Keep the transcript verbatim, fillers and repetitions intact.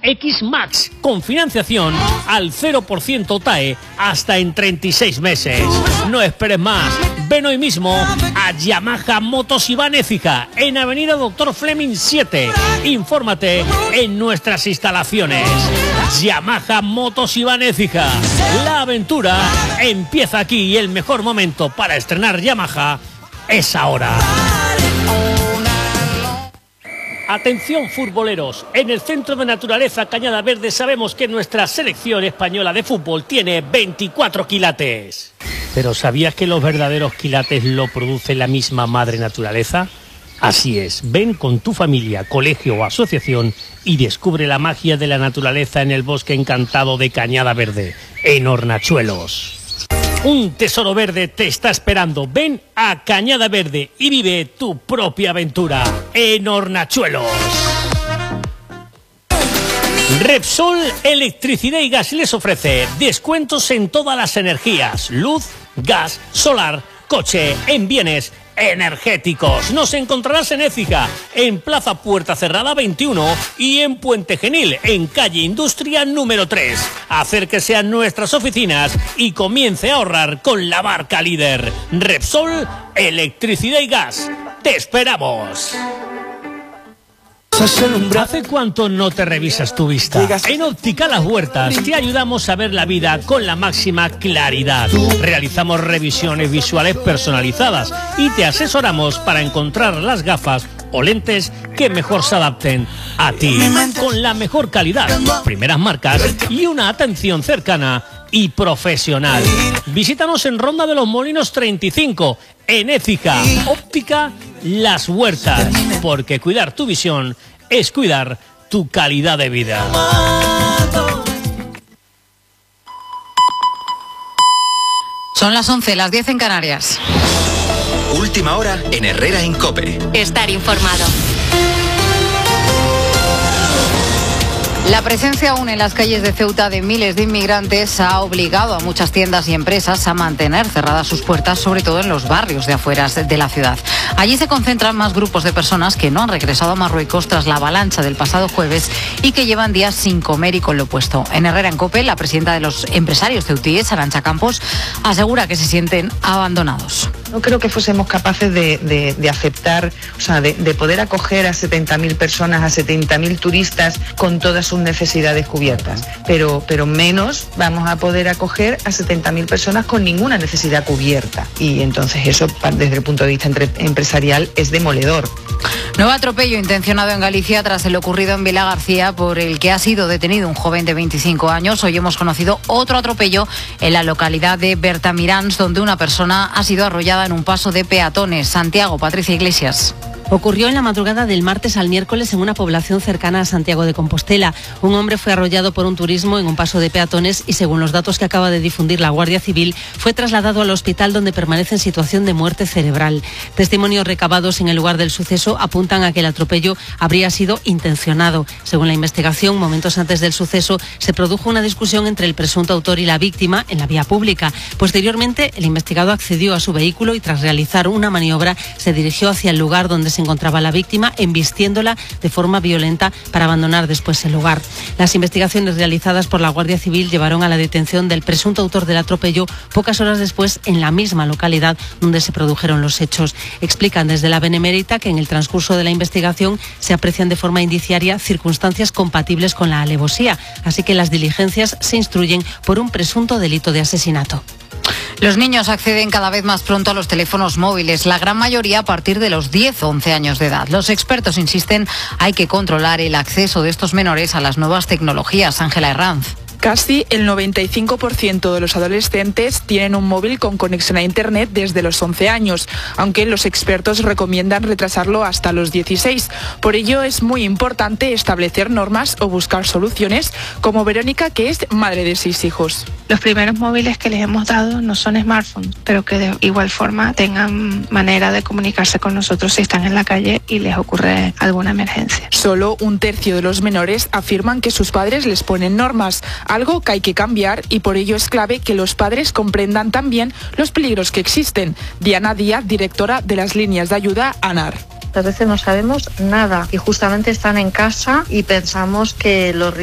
X Max con financiación al cero por ciento T A E hasta en treinta y seis meses. No esperes más. Ven hoy mismo a Yamaha Motos y Van Écija en Avenida Doctor Fleming siete. Infórmate en nuestras instalaciones. Yamaha Motos y Van Écija. La aventura empieza aquí y el mejor momento para estrenar Yamaha es ahora. Atención futboleros, en el Centro de Naturaleza Cañada Verde sabemos que nuestra selección española de fútbol tiene veinticuatro quilates. ¿Pero sabías que los verdaderos quilates lo produce la misma madre naturaleza? Así es, ven con tu familia, colegio o asociación y descubre la magia de la naturaleza en el bosque encantado de Cañada Verde, en Hornachuelos. Un tesoro verde te está esperando. Ven a Cañada Verde y vive tu propia aventura en Hornachuelos. Repsol Electricidad y Gas les ofrece descuentos en todas las energías, luz, gas, solar, coche, en bienes energéticos. Nos encontrarás en Écija, en Plaza Puerta Cerrada veintiuno y en Puente Genil, en calle Industria número tres. Acérquese a nuestras oficinas y comience a ahorrar con la marca líder. Repsol Electricidad y Gas. ¡Te esperamos! ¿Hace cuánto no te revisas tu vista? En Óptica Las Huertas te ayudamos a ver la vida con la máxima claridad. Realizamos revisiones visuales personalizadas y te asesoramos para encontrar las gafas o lentes que mejor se adapten a ti. Con la mejor calidad, primeras marcas y una atención cercana y profesional. Visítanos en Ronda de los Molinos treinta y cinco, en Écija. Óptica Las Huertas, porque cuidar tu visión es cuidar tu calidad de vida. Son las once, las diez en Canarias. Última hora en Herrera en COPE. Estar informado. La presencia aún en las calles de Ceuta de miles de inmigrantes ha obligado a muchas tiendas y empresas a mantener cerradas sus puertas, sobre todo en los barrios de afueras de la ciudad. Allí se concentran más grupos de personas que no han regresado a Marruecos tras la avalancha del pasado jueves y que llevan días sin comer y con lo puesto. En Herrera en COPE, la presidenta de los empresarios ceutíes, Arantxa Campos, asegura que se sienten abandonados. No creo que fuésemos capaces de, de, de aceptar, o sea, de, de poder acoger a setenta mil personas, a setenta mil turistas con todas sus necesidades cubiertas, pero, pero menos vamos a poder acoger a setenta mil personas con ninguna necesidad cubierta. Y entonces eso, desde el punto de vista entre, empresarial, es demoledor. Nuevo atropello intencionado en Galicia tras el ocurrido en Vila García, por el que ha sido detenido un joven de veinticinco años. Hoy hemos conocido otro atropello en la localidad de Bertamiráns, donde una persona ha sido arrollada en un paso de peatones. Santiago, Patricia Iglesias. Ocurrió en la madrugada del martes al miércoles en una población cercana a Santiago de Compostela. Un hombre fue arrollado por un turismo en un paso de peatones y, según los datos que acaba de difundir la Guardia Civil, fue trasladado al hospital, donde permanece en situación de muerte cerebral. Testimonios recabados en el lugar del suceso apuntan a que el atropello habría sido intencionado. Según la investigación, momentos antes del suceso se produjo una discusión entre el presunto autor y la víctima en la vía pública. Posteriormente, el investigado accedió a su vehículo y, tras realizar una maniobra, se dirigió hacia el lugar donde se encontraba la víctima, embistiéndola de forma violenta para abandonar después el lugar. Las investigaciones realizadas por la Guardia Civil llevaron a la detención del presunto autor del atropello pocas horas después en la misma localidad donde se produjeron los hechos. Explican desde la Benemérita que en el transcurso de la investigación se aprecian de forma indiciaria circunstancias compatibles con la alevosía, así que las diligencias se instruyen por un presunto delito de asesinato. Los niños acceden cada vez más pronto a los teléfonos móviles, la gran mayoría a partir de los diez o once años de edad. Los expertos insisten, hay que controlar el acceso de estos menores a las nuevas tecnologías. Ángela Herranz. Casi el noventa y cinco por ciento de los adolescentes tienen un móvil con conexión a Internet desde los once años, aunque los expertos recomiendan retrasarlo hasta los dieciséis. Por ello es muy importante establecer normas o buscar soluciones, como Verónica, que es madre de seis hijos. Los primeros móviles que les hemos dado no son smartphones, pero que de igual forma tengan manera de comunicarse con nosotros si están en la calle y les ocurre alguna emergencia. Solo un tercio de los menores afirman que sus padres les ponen normas, algo que hay que cambiar, y por ello es clave que los padres comprendan también los peligros que existen. Diana Díaz, directora de las líneas de ayuda ANAR. A veces no sabemos nada y justamente están en casa y pensamos que los